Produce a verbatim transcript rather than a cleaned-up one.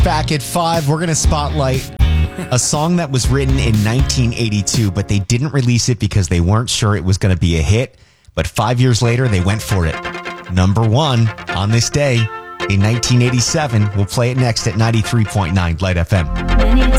Back at five, we're going to spotlight a song that was written in nineteen eighty-two, but they didn't release it because they weren't sure it was going to be a hit. But five years later, they went for it. Number one on this day in nineteen eighty-seven. We'll play it next at ninety-three point nine Light F M.